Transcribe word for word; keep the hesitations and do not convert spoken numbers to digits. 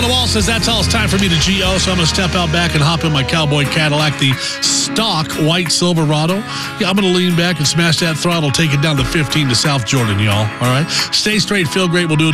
on the wall says that's all. It's time for me to G O, so I'm going to step out back and hop in my cowboy Cadillac, the stock white Silverado. Yeah, I'm going to lean back and smash that throttle, take it down to fifteen to South Jordan, y'all. All right? Stay straight, feel great. We'll do it.